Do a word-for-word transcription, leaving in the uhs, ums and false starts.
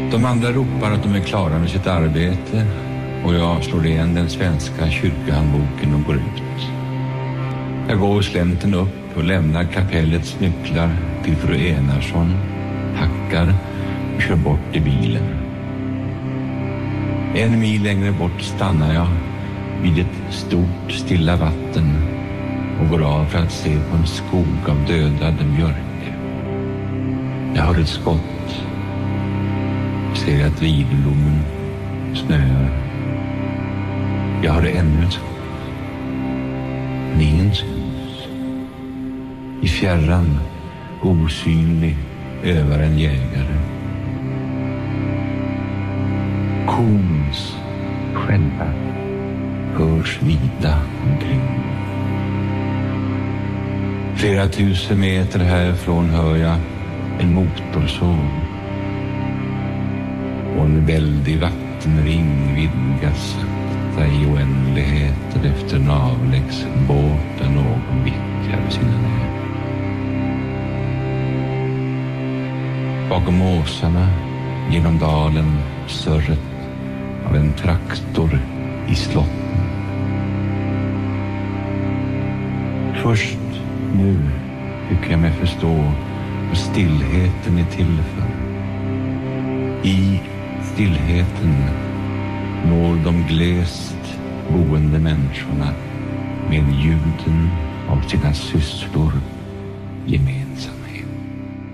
De andra ropar att de är klara med sitt arbete och jag slår igen den svenska kyrkohandboken och går ut. Jag går slänten upp och lämnar kapellets nycklar till fru Enarsson, tackar och kör bort i bilen. En mil längre bort stannar jag vid ett stort stilla vatten och går av för att se på en skog av dödad björk. Jag hör ett skott. Ser att videlblommen snöar. Jag hör ännu ett skott. Men ingen syns. I fjärran, osynlig, övar en jägare. Kons själva hörs vida omkring. Flera tusen meter härifrån hör jag en motorsåg. Och en väldig vattenring vidgas sakta i oändligheter efter en avlägsen båt där någon vittjar sina nät. Bakom åsarna, genom dalen, surret av en traktor i slotten. Först nu tycker jag mig förstå vad stillheten är till för. I stillheten når de glest boende människorna med ljuden av sina sysslor gemensamt.